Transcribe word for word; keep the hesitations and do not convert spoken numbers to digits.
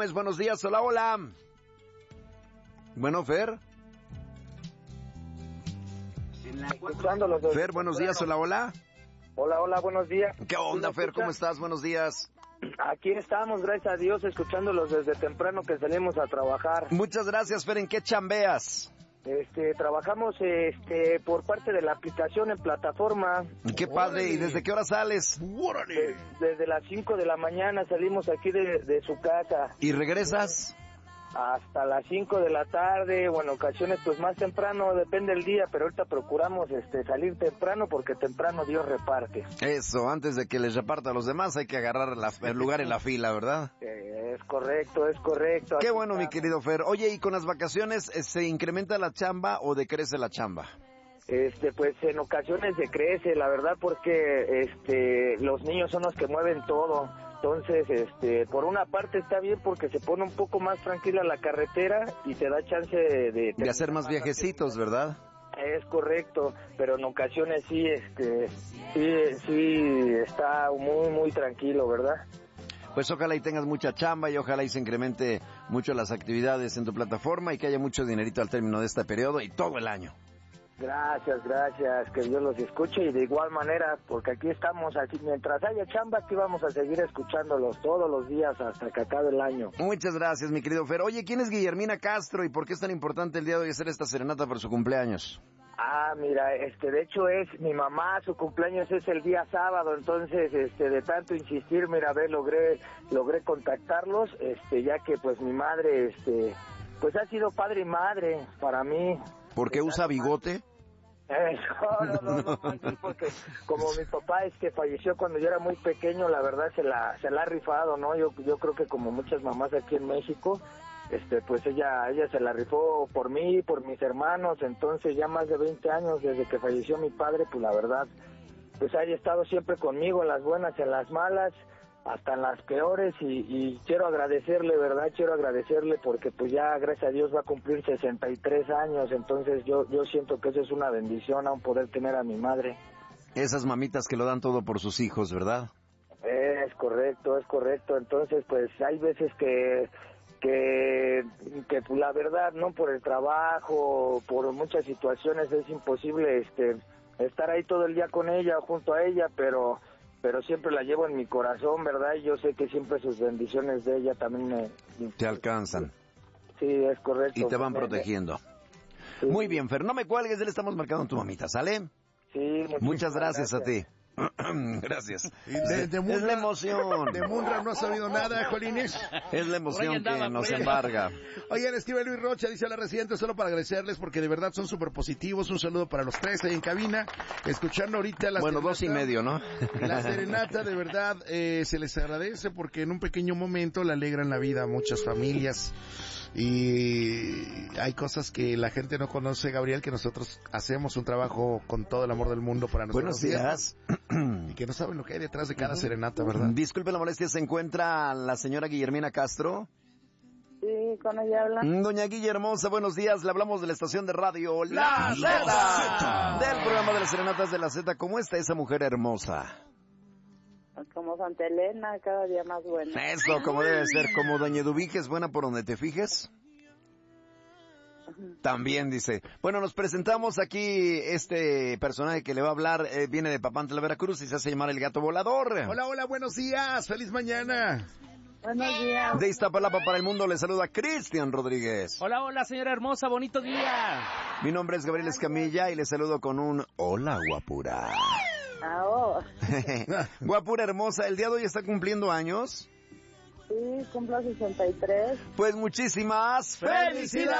Gómez, buenos días, hola, hola. Bueno, Fer. Fer, buenos días, hola, hola. Hola, hola, buenos días. ¿Qué onda, Fer? ¿Cómo estás? Buenos días. Aquí estamos, gracias a Dios, escuchándolos desde temprano que salimos a trabajar. Muchas gracias, Fer. ¿En qué chambeas? Este, trabajamos este por parte de la aplicación en plataforma. Qué padre, ¿y desde qué hora sales? De, desde las cinco de la mañana salimos aquí de, de su casa. ¿Y regresas? Hasta las cinco de la tarde, o en ocasiones pues más temprano, depende del día, pero ahorita procuramos este salir temprano porque temprano Dios reparte. Eso, antes de que les reparta a los demás hay que agarrar la, el lugar en la fila, ¿verdad? Eh, es correcto, es correcto. Qué bueno, mi querido Fer. Oye, ¿y con las vacaciones se incrementa la chamba o decrece la chamba? Este, pues en ocasiones decrece, la verdad, porque este los niños son los que mueven todo. Entonces, este, por una parte está bien porque se pone un poco más tranquila la carretera y te da chance de... De, de hacer más viajecitos, ¿verdad? Es correcto, pero en ocasiones sí, este, sí, sí está muy, muy tranquilo, ¿verdad? Pues ojalá y tengas mucha chamba y ojalá y se incremente mucho las actividades en tu plataforma y que haya mucho dinerito al término de este periodo y todo el año. Gracias, gracias, que Dios los escuche y de igual manera, porque aquí estamos, aquí mientras haya chamba, aquí vamos a seguir escuchándolos todos los días hasta que acabe el año. Muchas gracias, mi querido Fer. Oye, ¿quién es Guillermina Castro y por qué es tan importante el día de hoy hacer esta serenata por su cumpleaños? Ah, mira, este, de hecho es mi mamá, su cumpleaños es el día sábado, entonces, este, de tanto insistir, mira, ve, logré, logré contactarlos, este, ya que pues mi madre, este, pues ha sido padre y madre para mí. ¿Por qué usa bigote? Eso, no, no, no, no, porque como mi papá este falleció cuando yo era muy pequeño, la verdad se la se la ha rifado, ¿no? Yo yo creo que como muchas mamás aquí en México, este pues ella ella se la rifó por mí, por mis hermanos, entonces ya más de veinte años desde que falleció mi padre, pues la verdad pues haya estado siempre conmigo en las buenas, en las malas, hasta en las peores y, y quiero agradecerle, ¿verdad? Quiero agradecerle porque pues ya, gracias a Dios, va a cumplir sesenta y tres años, entonces yo yo siento que eso es una bendición aún poder tener a mi madre. Esas mamitas que lo dan todo por sus hijos, ¿verdad? Es correcto, es correcto, entonces pues hay veces que que que pues, la verdad, no por el trabajo, por muchas situaciones es imposible este estar ahí todo el día con ella, junto a ella, pero pero siempre la llevo en mi corazón, ¿verdad? Y yo sé que siempre sus bendiciones de ella también me... Te alcanzan. Sí, es correcto. Y te van protegiendo. Sí. Muy bien, Fer, no me cuelgues, le estamos marcando a tu mamita, ¿sale? Sí, muchas gracias, gracias a ti. Gracias. De, de Munra, es la emoción. De Munra no ha sabido nada, Jolines. Es la emoción andaba, que nos embarga. Oye, escribe Luis Rocha, dice a la residente, solo para agradecerles porque de verdad son súper positivos. Un saludo para los tres ahí en cabina. Escuchando ahorita la Bueno, serenata, dos y medio, ¿no? La serenata, de verdad, eh, se les agradece porque en un pequeño momento le alegran la vida a muchas familias. Y hay cosas que la gente no conoce, Gabriel, que nosotros hacemos un trabajo con todo el amor del mundo para nosotros. Buenos días. Y que no saben lo que hay detrás de cada serenata, ¿verdad? Disculpe la molestia, ¿se encuentra la señora Guillermina Castro? Sí, con ella habla. Doña Guillermosa, buenos días, le hablamos de la estación de radio La, la Z, del programa de las serenatas de la Z. ¿Cómo está esa mujer hermosa? Como Santa Elena, cada día más buena. Eso, como debe ser, como Doña Eduviges, es buena por donde te fijes. También dice. Bueno, nos presentamos aquí, este personaje que le va a hablar, eh, viene de Papantla, Veracruz, y se hace llamar el Gato Volador. Hola, hola, buenos días, feliz mañana. Buenos días. De Iztapalapa para el mundo le saluda Cristian Rodríguez. Hola, hola, señora hermosa, bonito día. Mi nombre es Gabriel Escamilla y le saludo con un hola, guapura. Ah, oh. Guapura hermosa, ¿el día de hoy está cumpliendo años? Sí, cumplo sesenta y tres. Pues muchísimas felicidades.